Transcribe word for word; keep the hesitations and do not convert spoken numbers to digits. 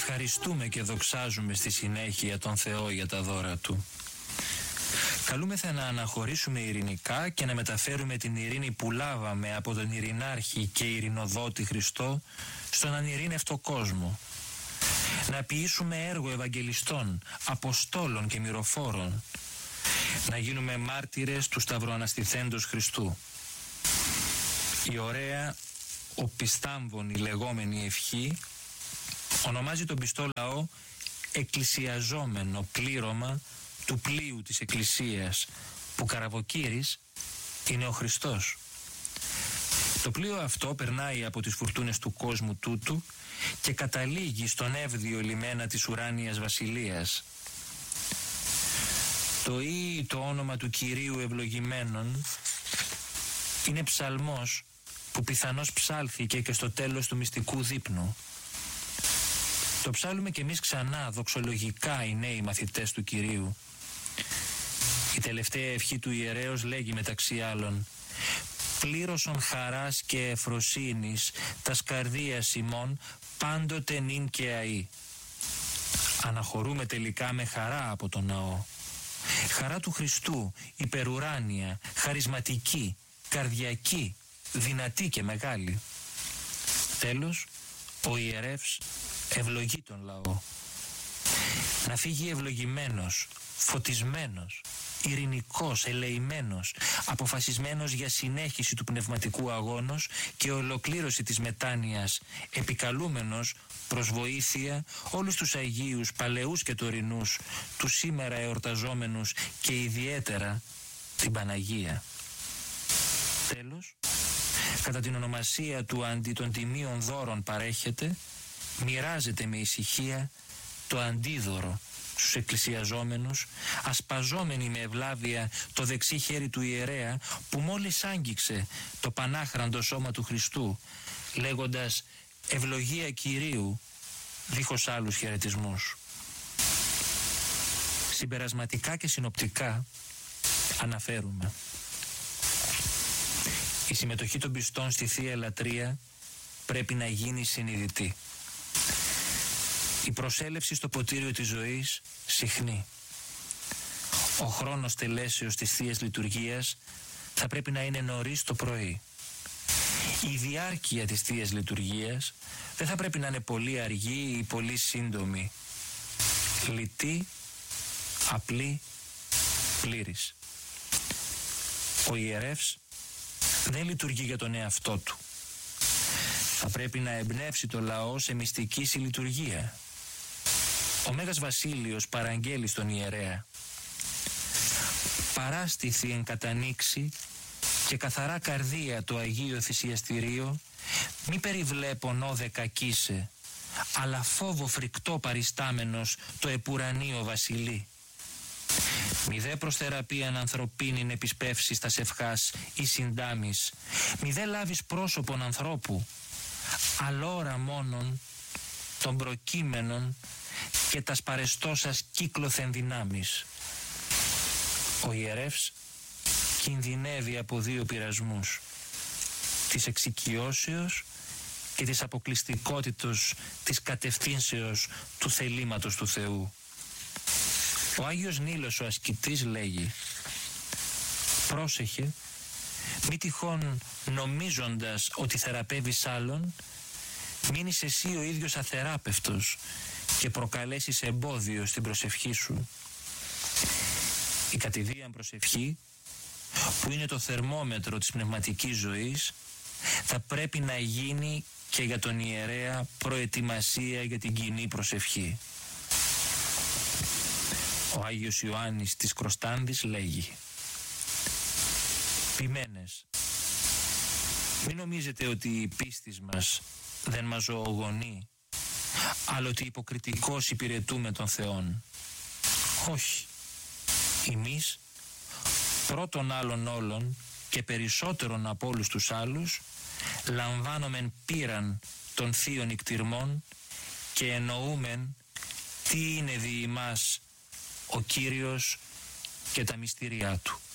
Ευχαριστούμε και δοξάζουμε στη συνέχεια τον Θεό για τα δώρα Του. Καλούμεθα να αναχωρήσουμε ειρηνικά και να μεταφέρουμε την ειρήνη που λάβαμε από τον ειρηνάρχη και ειρηνοδότη Χριστό στον ανειρήνευτο κόσμο. Να ποιήσουμε έργο Ευαγγελιστών, Αποστόλων και Μυροφόρων. Να γίνουμε μάρτυρες του Σταυροαναστηθέντος Χριστού. Η ωραία οπιστάμβονη λεγόμενη ευχή ονομάζει τον πιστό λαό εκκλησιαζόμενο πλήρωμα του πλοίου της Εκκλησίας, που καραβοκύρης είναι ο Χριστός. Το πλοίο αυτό περνάει από τις φουρτούνες του κόσμου τούτου και καταλήγει στον εύδιο λιμένα της ουράνιας βασιλείας. Το ή το όνομα του Κυρίου ευλογημένων είναι ψαλμός που πιθανώς ψάλθηκε και στο τέλος του μυστικού δείπνου. Το ψάλουμε κι εμείς ξανά δοξολογικά οι νέοι μαθητές του Κυρίου. Η τελευταία ευχή του ιερέως λέγει μεταξύ άλλων: «Πλήρωσον χαράς και εφροσύνης τας καρδίας ημών πάντοτε νυν και αεί». Αναχωρούμε τελικά με χαρά από τον ναό. Χαρά του Χριστού, υπερουράνια, χαρισματική, καρδιακή, δυνατή και μεγάλη. Τέλος, ο ιερεύς ευλογεί τον λαό. Να φύγει ευλογημένος, φωτισμένος, ειρηνικός, ελεημένος, αποφασισμένος για συνέχιση του πνευματικού αγώνος και ολοκλήρωση της μετάνοιας, επικαλούμενος προς βοήθεια όλους τους Αγίους, παλαιούς και τωρινούς, τους σήμερα εορταζόμενους και ιδιαίτερα την Παναγία. Τέλος, κατά την ονομασία του αντί των τιμίων δώρων παρέχεται, μοιράζεται με ησυχία το αντίδωρο στους εκκλησιαζόμενους, ασπαζόμενοι με ευλάβεια το δεξί χέρι του ιερέα που μόλις άγγιξε το πανάχραντο σώμα του Χριστού, λέγοντας «Ευλογία Κυρίου», δίχως άλλους χαιρετισμούς. Συμπερασματικά και συνοπτικά αναφέρουμε: η συμμετοχή των πιστών στη Θεία Λατρεία πρέπει να γίνει συνειδητή. Η προσέλευση στο ποτήριο της ζωής συχνή. Ο χρόνος τελέσεως της Θείας Λειτουργίας θα πρέπει να είναι νωρίς το πρωί. Η διάρκεια της Θείας Λειτουργίας δεν θα πρέπει να είναι πολύ αργή ή πολύ σύντομη. Λιτή, απλή, πλήρης. Ο ιερεύς δεν λειτουργεί για τον εαυτό του. Θα πρέπει να εμπνεύσει το λαό σε μυστική συλλειτουργία. Ο Μέγας Βασίλειος παραγγέλει στον ιερέα: «Παράστηθη εν κατανοίξει και καθαρά καρδία το Αγίο Θυσιαστηρίο, μη περιβλέπον όδε κακίσε, αλλά φόβο φρικτό παριστάμενος το επουρανίο βασιλεί. Μη δε προς θεραπείαν ανθρωπίνην επισπεύσεις τας ευχάς ή συντάμεις, μη δε λάβεις πρόσωπον ανθρώπου, αλόρα μόνον των προκείμενων και τας παρεστώσας κύκλωθεν δυνάμεις». Ο ιερεύς κινδυνεύει από δύο πειρασμούς: της εξοικειώσεως και της αποκλειστικότητος της κατευθύνσεως του θελήματος του Θεού. Ο Άγιος Νήλος ο ασκητής λέγει: «Πρόσεχε, μη τυχόν νομίζοντας ότι θεραπεύεις άλλον, μείνεις εσύ ο ίδιος αθεράπευτος και προκαλέσεις εμπόδιο στην προσευχή σου». Η κατηδίαν προσευχή, που είναι το θερμόμετρο της πνευματικής ζωής, θα πρέπει να γίνει και για τον ιερέα προετοιμασία για την κοινή προσευχή. Ο Άγιος Ιωάννης της Κροστάνδης λέγει: «Ποιμένες, μην νομίζετε ότι η πίστης μας δεν μας ζωογονεί, αλλά ότι υποκριτικώς υπηρετούμε τον Θεόν. Όχι, εμείς πρώτον άλλων όλων και περισσότερον από όλους τους άλλους λαμβάνομεν πείραν των θείων ικτυρμών και εννοούμεν τι είναι δι' ημάς ο Κύριος και τα μυστήριά Του».